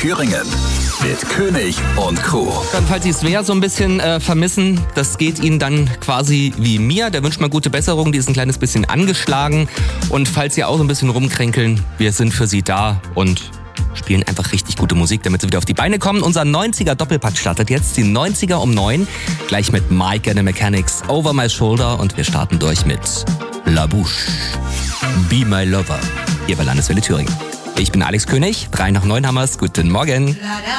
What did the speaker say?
Thüringen. Mit König und Co. Dann, falls Sie Svea so ein bisschen vermissen, das geht Ihnen dann quasi wie mir. Der wünscht mal gute Besserung, die ist ein kleines bisschen angeschlagen. Und falls Sie auch so ein bisschen rumkränkeln, wir sind für Sie da und spielen einfach richtig gute Musik, damit Sie wieder auf die Beine kommen. Unser 90er-Doppelpack startet jetzt, die 90er um 9. Gleich mit Mike and the Mechanics, Over My Shoulder. Und wir starten durch mit La Bouche, Be My Lover, hier bei Landeswelle Thüringen. Ich bin Alex König, 3 nach 9 haben wir's. Guten Morgen.